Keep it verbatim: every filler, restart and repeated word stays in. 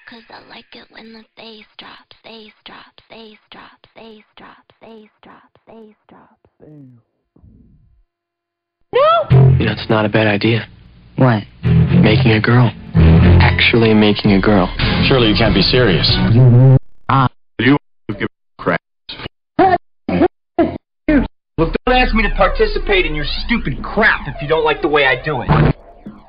Cause I like it when the bass drops, bass drops, bass drops, bass drops, bass drops, bass drops. No! You know, it's not a bad idea. What? Making a girl. Actually making a girl. Surely you can't be serious. Ah. You give crap. Look, don't ask me to participate in your stupid crap if you don't like the way I do it.